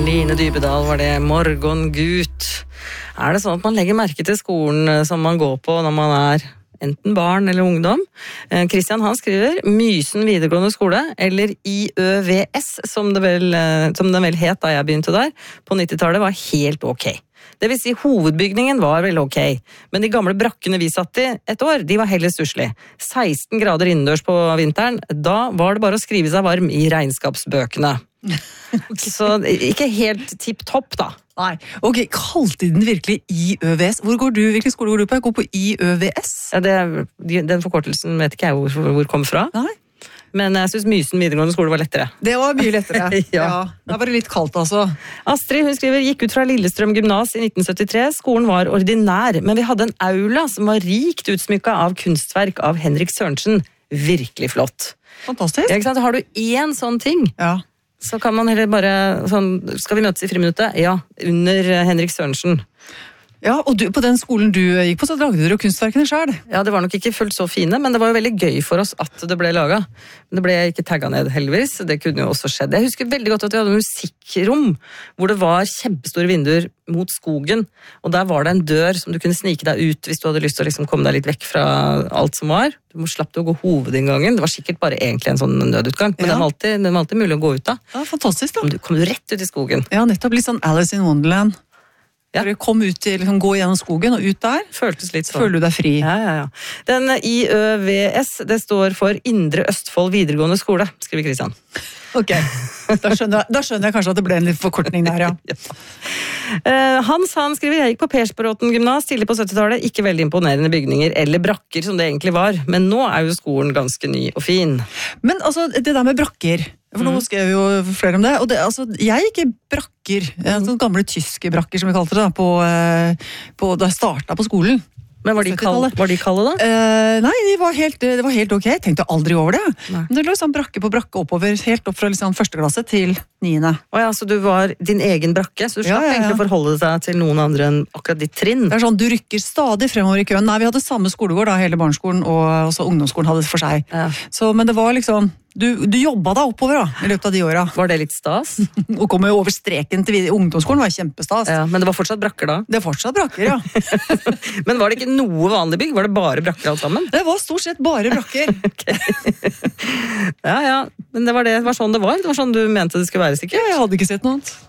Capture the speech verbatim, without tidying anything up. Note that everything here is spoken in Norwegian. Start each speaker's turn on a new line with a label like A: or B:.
A: Line Dybedal var det, morgengut. Er det sånn at man legger merke til skolen som man går på når man er enten barn eller ungdom? Kristian han skriver Mysen videregående skole, eller I Ø V S, som det vel, som den vel het da jeg begynte der, på nittitallet var helt ok. Det vil si, hovedbygningen var vel ok, men de gamle brakkene vi satt i et år, de var heller stusslig. seksten grader innendørs på vinteren, da var det bare å skrive seg varm I regnskapsbøkene. Okay. Så ikke helt tipp-topp da.
B: Nei, ok, kalte den virkelig I Ø V S? Hvor går du, hvilken skole går du på? Jeg går på I Ø V S.
A: Ja, det, den forkortelsen vet ikke jeg hvor, hvor kom fra.
B: Nei.
A: Men jeg synes Mysen videregående skole var lettere.
B: Det var mye lettere. ja. ja. Det var bare litt kaldt altså.
A: Astrid, hun skriver, gikk ut fra Lillestrøm gymnas I nitten syttitre. Skolen var ordinær, men vi hadde en aula som var rikt utsmykket av kunstverk av Henrik Sørensen. Virkelig flott.
B: Fantastisk.
A: Ja, ikke sant? Har du en sånn ting,
B: ja.
A: så kan man heller bare, sånn, skal vi møtes I friminuttet? Ja, under Henrik Sørensen.
B: Ja, og du, på den skolen du gikk på, så lagde dere kunstverkene selv.
A: Ja, det var nok ikke fullt så fine, men det var jo veldig gøy for oss at det ble laget. Men det ble ikke tagget ned heldigvis, det kunne jo også skjedd. Jeg husker veldig godt at vi hadde musikkrom, hvor det var kjempestore vinduer mot skogen, og der var det en dør som du kunne snike deg ut hvis du hadde lyst til å liksom komme deg litt vekk fra alt som var. Du må slappe å gå hovedinngangen, det var sikkert bare egentlig en sånn nødutgang, men ja. den, var alltid, den var alltid mulig å gå ut av.
B: Ja, fantastisk da.
A: Kom du, kom du rett ut I skogen.
B: Ja, nettopp litt sånn Alice in Wonderland. Ja. Kom ut til, liksom, gå gjennom skogen og ut der.
A: Føltes litt sånn.
B: Føler du deg fri.
A: Ja, ja, ja. Den I Ø V S, det står for Indre Østfold videregående skole, skriver Kristian.
B: Ok, da skjønner, jeg, da skjønner jeg kanskje at det ble en litt forkortning der, ja.
A: ja. Uh, Hans, han skriver, jeg gikk på Persbråten gymnas tidlig på syttitallet, ikke veldig imponerende bygninger eller brakker som det egentlig var, men nå er jo skolen ganske ny og fin.
B: Men altså, det der med brakker, for nå skrev vi jo flere om det, og det, altså, jeg gikk I brakker, sånne gamle tyske brakker som vi kalte det da, på, på, da jeg startet på skolen.
A: Men var de, kalde, var de kalde da?
B: Uh, nei, de var helt, det var helt ok, jeg tenkte aldri over det. Nei. Men det lå sånn brakke på brakke oppover, helt opp fra liksom, første klasse til niende.
A: Å ja, så du var din egen brakke, så du slapp ja, ja, ja. egentlig å forholde deg til noen andre enn akkurat ditt trinn.
B: Det er sånn, du rykker stadig fremover I køen. Nei, vi hadde samme skolegård da, hele barneskolen, og også ungdomsskolen hadde det for seg. Ja. Så, men det var liksom... Du, du jobbet da oppover da, I løpet av de årene.
A: Var det litt stas?
B: Å komme over streken til ungdomsskolen var kjempestas.
A: Ja, men det var fortsatt brakker da?
B: Det var fortsatt brakker, ja.
A: Men var det ikke noe vanlig bygg? Var det bare brakker alt sammen?
B: Det var stort sett bare brakker.
A: ja, ja, men det var, det, det var sånn det var. Det var sånn du mente det skulle være sikkert.
B: Ja, jeg hadde ikke sett noe annet.